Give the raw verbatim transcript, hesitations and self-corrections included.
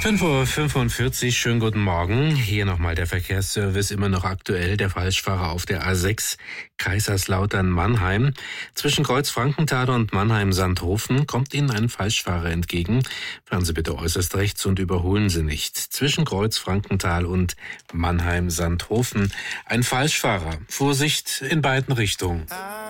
fünf Uhr fünfundvierzig, schönen guten Morgen. Hier nochmal der Verkehrsservice, immer noch aktuell. Der Falschfahrer auf der A sechs, Kaiserslautern-Mannheim. Zwischen Kreuz Frankenthal und Mannheim-Sandhofen kommt Ihnen ein Falschfahrer entgegen. Fahren Sie bitte äußerst rechts und überholen Sie nicht. Zwischen Kreuz Frankenthal und Mannheim-Sandhofen ein Falschfahrer. Vorsicht in beiden Richtungen.